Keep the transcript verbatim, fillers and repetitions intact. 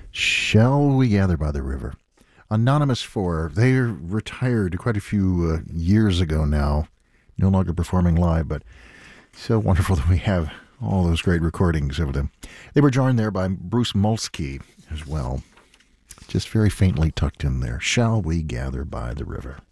Shall We Gather by the River? Anonymous four. They retired quite a few uh, years ago now, no longer performing live, but so wonderful that we have all those great recordings of them. They were joined there by Bruce Molsky as well, just very faintly tucked in there. Shall We Gather by the River?